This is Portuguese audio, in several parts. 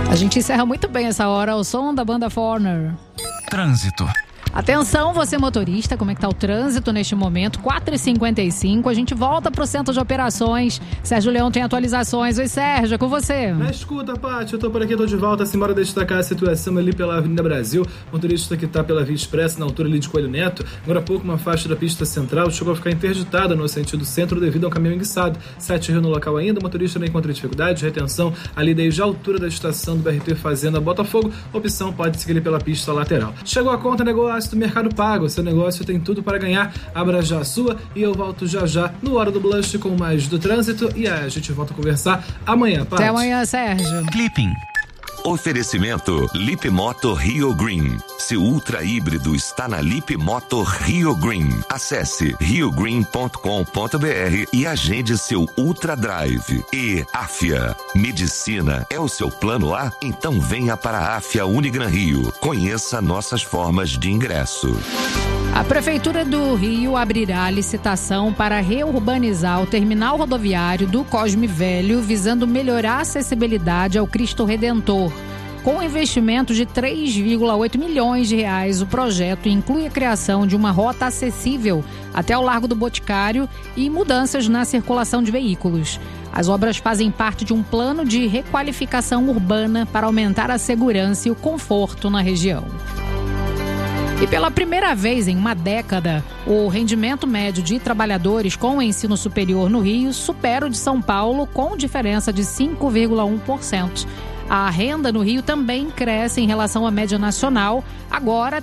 A gente encerra muito bem essa hora ao som da banda Foreigner. Trânsito. Atenção, você motorista, como é que tá o trânsito neste momento? 4h55, a gente volta pro centro de operações. Sérgio Leão tem atualizações. Oi, Sérgio, é com você. Na escuta, Paty, eu tô por aqui, tô de volta. Assim, bora destacar a situação ali pela Avenida Brasil. Motorista que tá pela Via Expressa, na altura ali de Coelho Neto. Agora há pouco, uma faixa da pista central chegou a ficar interditada no sentido centro devido a um caminhão enguiçado. 7 rios no local ainda, o motorista não encontra dificuldade, retenção ali desde a altura da estação do BRT Fazenda Botafogo. Opção pode seguir ali pela pista lateral. Chegou a conta, negócio do Mercado Pago. Seu negócio tem tudo para ganhar. Abra já a sua e eu volto já no Hora do Blush com mais do trânsito e a gente volta a conversar amanhã, Paty. Até amanhã, Sérgio. Clipping. Oferecimento Lip Moto Rio Green. Seu ultra híbrido está na Lip Moto Rio Green. Acesse riogreen.com.br e agende seu Ultra Drive. E Afia. Medicina é o seu plano A? Então venha para a Afia Unigran Rio. Conheça nossas formas de ingresso. A Prefeitura do Rio abrirá a licitação para reurbanizar o terminal rodoviário do Cosme Velho, visando melhorar a acessibilidade ao Cristo Redentor. Com um investimento de 3,8 milhões de reais, o projeto inclui a criação de uma rota acessível até o Largo do Boticário e mudanças na circulação de veículos. As obras fazem parte de um plano de requalificação urbana para aumentar a segurança e o conforto na região. E pela primeira vez em uma década, o rendimento médio de trabalhadores com o ensino superior no Rio supera o de São Paulo, com diferença de 5,1%. A renda no Rio também cresce em relação à média nacional, agora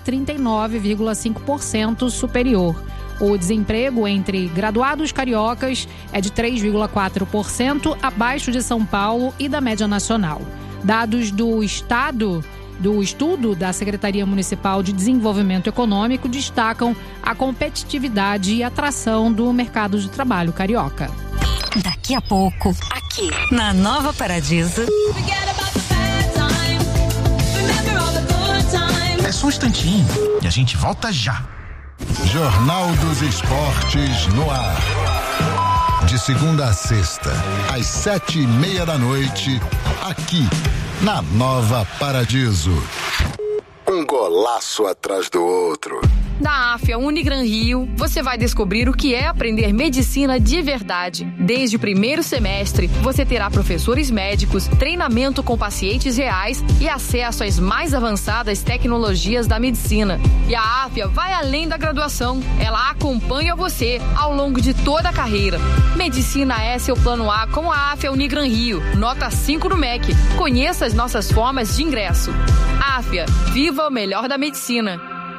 39,5% superior. O desemprego entre graduados cariocas é de 3,4%, abaixo de São Paulo e da média nacional. Dados do estudo da Secretaria Municipal de Desenvolvimento Econômico destacam a competitividade e atração do mercado de trabalho carioca. Daqui a pouco, aqui na Nova Paradiso. É só um instantinho e a gente volta já. Jornal dos Esportes no ar. De segunda a sexta, às 7:30 aqui na Nova Paradiso. Um golaço atrás do outro. Na Afia Unigran Rio, você vai descobrir o que é aprender medicina de verdade. Desde o primeiro semestre, você terá professores médicos, treinamento com pacientes reais e acesso às mais avançadas tecnologias da medicina. E a Afia vai além da graduação. Ela acompanha você ao longo de toda a carreira. Medicina é seu plano A com a Afia Unigran Rio. Nota 5 no MEC. Conheça as nossas formas de ingresso. Afia, viva o melhor da medicina.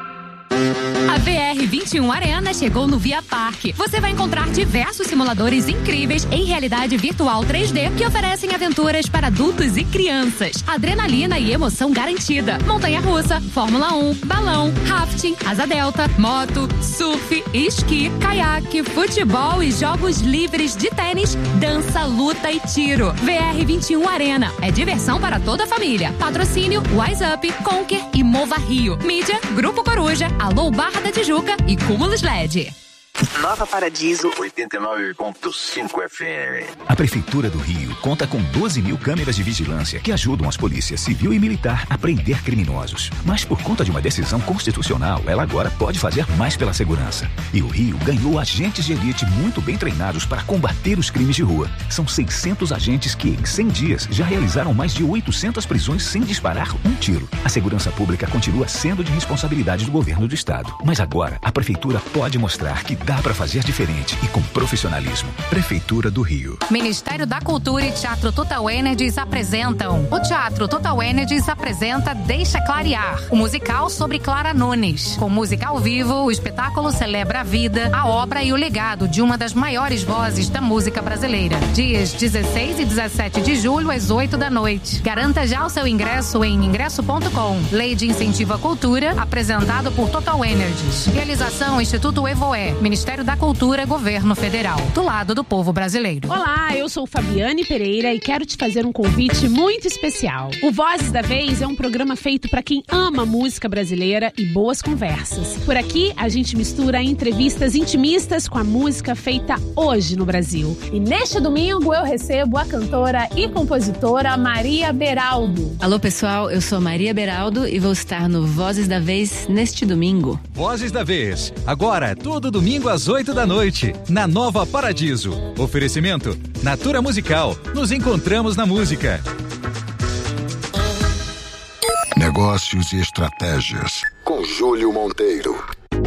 A VR21 Arena chegou no Via Parque. Você vai encontrar diversos simuladores incríveis em realidade virtual 3D que oferecem aventuras para adultos e crianças. Adrenalina e emoção garantida. Montanha-russa, Fórmula 1, balão, rafting, asa delta, moto, surf, esqui, caiaque, futebol e jogos livres de tênis, dança, luta e tiro. VR21 Arena. É diversão para toda a família. Patrocínio Wise Up, Conquer e Mova Rio. Mídia, Grupo Coruja, Alô Barra da Tijuca e Cúmulos LED. Nova Paradiso 89,5 FM. A Prefeitura do Rio conta com 12 mil câmeras de vigilância que ajudam as polícias civil e militar a prender criminosos. Mas por conta de uma decisão constitucional, ela agora pode fazer mais pela segurança. E o Rio ganhou agentes de elite muito bem treinados para combater os crimes de rua. São 600 agentes que, em 100 dias, já realizaram mais de 800 prisões sem disparar um tiro. A segurança pública continua sendo de responsabilidade do governo do estado. Mas agora, a Prefeitura pode mostrar que dá para fazer diferente e com profissionalismo. Prefeitura do Rio. Ministério da Cultura e Teatro Total Energies apresentam. O Teatro Total Energies apresenta Deixa Clarear, o musical sobre Clara Nunes. Com música ao vivo, o espetáculo celebra a vida, a obra e o legado de uma das maiores vozes da música brasileira. Dias 16 e 17 de julho, às 8 da noite. Garanta já o seu ingresso em ingresso.com. Lei de Incentivo à Cultura, apresentado por Total Energies. Realização Instituto Evoé. Ministério da Cultura, Governo Federal. Do lado do povo brasileiro. Olá, eu sou Fabiane Pereira e quero te fazer um convite muito especial. O Vozes da Vez é um programa feito para quem ama música brasileira e boas conversas. Por aqui, a gente mistura entrevistas intimistas com a música feita hoje no Brasil. E neste domingo eu recebo a cantora e compositora Maria Beraldo. Alô pessoal, eu sou Maria Beraldo e vou estar no Vozes da Vez neste domingo. Vozes da Vez, agora todo domingo às 8 da noite, na Nova Paradiso. Oferecimento Natura Musical, nos encontramos na música. Negócios e estratégias com Júlio Monteiro.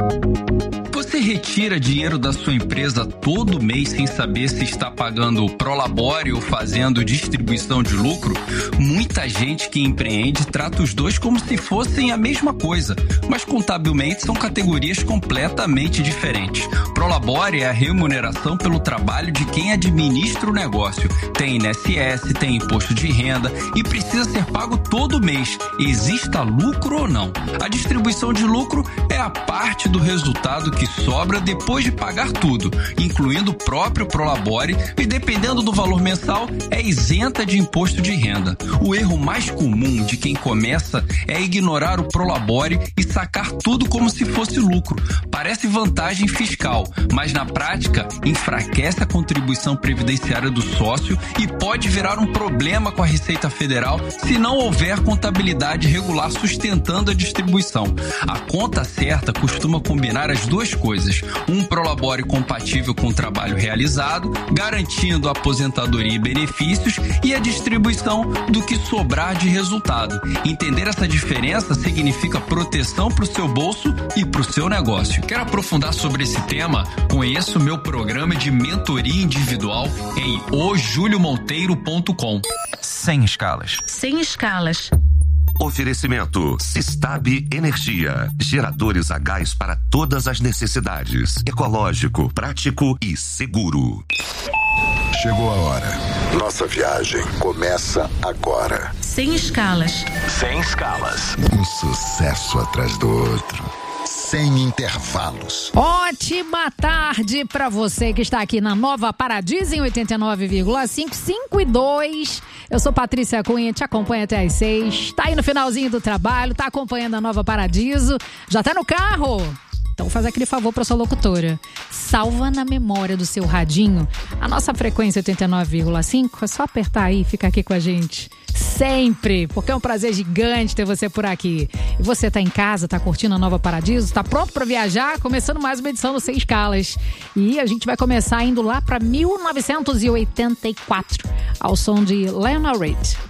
Você retira dinheiro da sua empresa todo mês sem saber se está pagando o Prolabore ou fazendo distribuição de lucro? Muita gente que empreende trata os dois como se fossem a mesma coisa, mas contabilmente são categorias completamente diferentes. Prolabore é a remuneração pelo trabalho de quem administra o negócio. Tem INSS, tem imposto de renda e precisa ser pago todo mês, exista lucro ou não. A distribuição de lucro é a parte do resultado que sobra depois de pagar tudo, incluindo o próprio Prolabore, e dependendo do valor mensal, é isenta de imposto de renda. O erro mais comum de quem começa é ignorar o Prolabore e sacar tudo como se fosse lucro. Parece vantagem fiscal, mas na prática enfraquece a contribuição previdenciária do sócio e pode virar um problema com a Receita Federal se não houver contabilidade regular sustentando a distribuição. A conta certa costuma combinar as duas coisas: um Prolabore compatível com o trabalho realizado, garantindo a aposentadoria e benefícios, e a distribuição do que sobrar de resultado. Entender essa diferença significa proteção para o seu bolso e para o seu negócio. Quer aprofundar sobre esse tema? Conheça o meu programa de mentoria individual em ojuliomonteiro.com. Sem escalas. Sem escalas. Oferecimento Sistab Energia. Geradores a gás para todas as necessidades. Ecológico, prático e seguro. Chegou a hora. Nossa viagem começa agora. Sem escalas. Sem escalas. Um sucesso atrás do outro. Sem intervalos. Ótima tarde para você que está aqui na Nova Paradiso em 89,5, 5 e 2. Eu sou Patrícia Cunha, te acompanho até às 6. Tá aí no finalzinho do trabalho, tá acompanhando a Nova Paradiso. Já tá no carro? Então faz aquele favor para sua locutora. Salva na memória do seu radinho a nossa frequência 89,5. É só apertar aí e ficar aqui com a gente. Sempre, porque é um prazer gigante ter você por aqui. E você tá em casa, tá curtindo a Nova Paradiso, tá pronto para viajar? Começando mais uma edição do Sem Escalas. E a gente vai começar indo lá para 1984, ao som de Lionel Reid.